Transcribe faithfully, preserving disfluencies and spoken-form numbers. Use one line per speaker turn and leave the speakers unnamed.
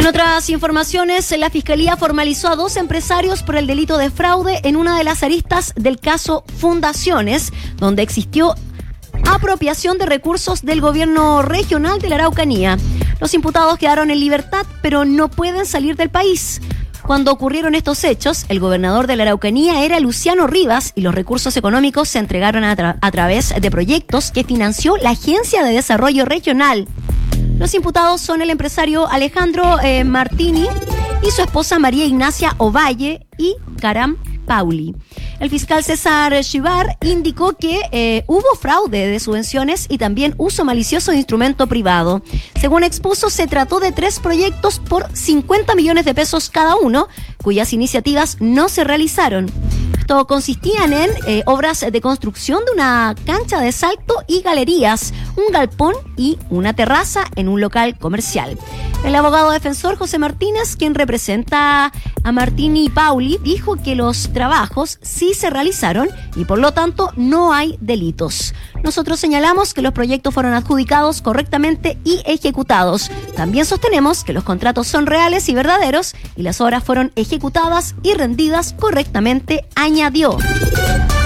otras informaciones, la Fiscalía formalizó a dos empresarios por el delito de fraude en una de las aristas del caso Fundaciones, donde existió apropiación de recursos del gobierno regional de la Araucanía. Los imputados quedaron en libertad, pero no pueden salir del país. Cuando ocurrieron estos hechos, el gobernador de la Araucanía era Luciano Rivas y los recursos económicos se entregaron a, tra- a través de proyectos que financió la Agencia de Desarrollo Regional. Los imputados son el empresario Alejandro eh, Martini y su esposa María Ignacia Ovalle y Caram Pauli. El fiscal César Chivar indicó que eh, hubo fraude de subvenciones y también uso malicioso de instrumento privado. Según expuso, se trató de tres proyectos por cincuenta millones de pesos cada uno, cuyas iniciativas no se realizaron. Esto consistían en eh, obras de construcción de una cancha de salto y galerías, un galpón y una terraza en un local comercial. El abogado defensor José Martínez, quien representa a Martini y Pauli, dijo que los trabajos sí se realizaron y por lo tanto no hay delitos. Nosotros señalamos que los proyectos fueron adjudicados correctamente y ejecutados. También sostenemos que los contratos son reales y verdaderos y las obras fueron ejecutadas y rendidas correctamente, añadió.